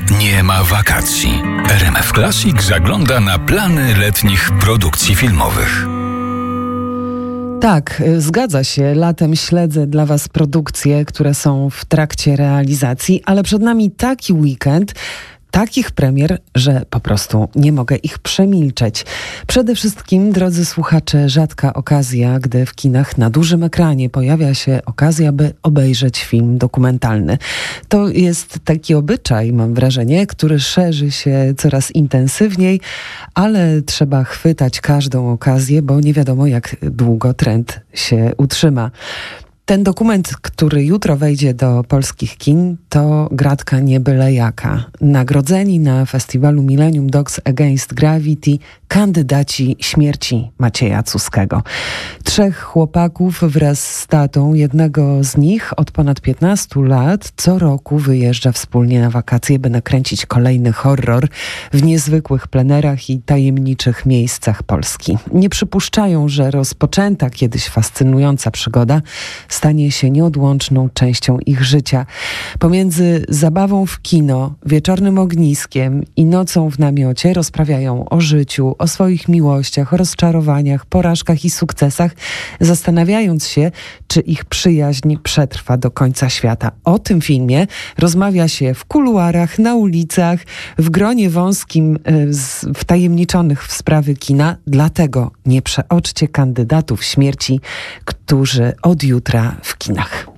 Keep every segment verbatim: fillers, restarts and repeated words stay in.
Nie ma wakacji. R M F Classic zagląda na plany letnich produkcji filmowych. Tak, zgadza się. Latem śledzę dla Was produkcje, które są w trakcie realizacji, ale przed nami taki weekend, takich premier, że po prostu nie mogę ich przemilczeć. Przede wszystkim, drodzy słuchacze, rzadka okazja, gdy w kinach na dużym ekranie pojawia się okazja, by obejrzeć film dokumentalny. To jest taki obyczaj, mam wrażenie, który szerzy się coraz intensywniej, ale trzeba chwytać każdą okazję, bo nie wiadomo, jak długo trend się utrzyma. Ten dokument, który jutro wejdzie do polskich kin, to gratka nie byle jaka. Nagrodzeni na festiwalu Millennium Dogs Against Gravity kandydaci śmierci Macieja Cuskiego. Trzech chłopaków wraz z tatą, jednego z nich od ponad piętnastu lat, co roku wyjeżdża wspólnie na wakacje, by nakręcić kolejny horror w niezwykłych plenerach i tajemniczych miejscach Polski. Nie przypuszczają, że rozpoczęta kiedyś fascynująca przygoda stanie się nieodłączną częścią ich życia. Pomiędzy zabawą w kino, wieczornym ogniskiem i nocą w namiocie rozprawiają o życiu, o swoich miłościach, o rozczarowaniach, porażkach i sukcesach, zastanawiając się, czy ich przyjaźń przetrwa do końca świata. O tym filmie rozmawia się w kuluarach, na ulicach, w gronie wąskim, wtajemniczonych w sprawy kina. Dlatego nie przeoczcie kandydatów śmierci, którzy od jutra w kinach.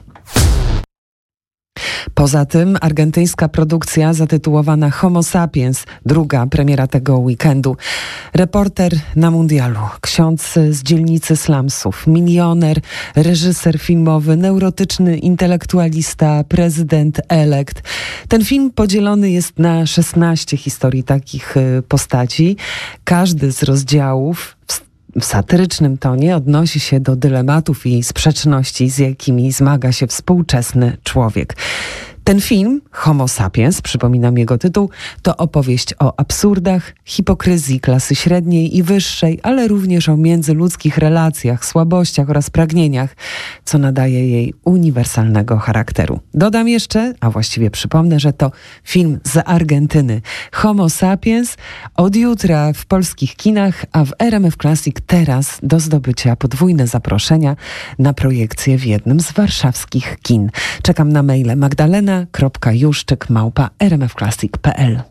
Poza tym argentyńska produkcja zatytułowana Homo Sapiens, druga premiera tego weekendu. Reporter na mundialu, ksiądz z dzielnicy slumsów, milioner, reżyser filmowy, neurotyczny intelektualista, prezydent elekt. Ten film podzielony jest na szesnaście historii takich postaci. Każdy z rozdziałów w w satyrycznym tonie odnosi się do dylematów i sprzeczności, z jakimi zmaga się współczesny człowiek. Ten film, Homo Sapiens, przypominam jego tytuł, to opowieść o absurdach, hipokryzji klasy średniej i wyższej, ale również o międzyludzkich relacjach, słabościach oraz pragnieniach, co nadaje jej uniwersalnego charakteru. Dodam jeszcze, a właściwie przypomnę, że to film z Argentyny. Homo Sapiens od jutra w polskich kinach, a w R M F Classic teraz do zdobycia podwójne zaproszenia na projekcję w jednym z warszawskich kin. Czekam na maile magdalena kropka juszczyk małpa r m f classic kropka p l.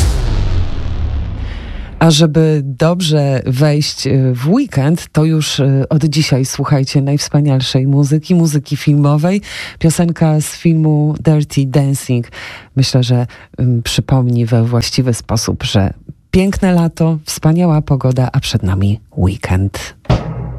A żeby dobrze wejść w weekend, to już od dzisiaj słuchajcie najwspanialszej muzyki, muzyki filmowej. Piosenka z filmu Dirty Dancing. Myślę, że um, przypomni we właściwy sposób, że piękne lato, wspaniała pogoda, a przed nami weekend.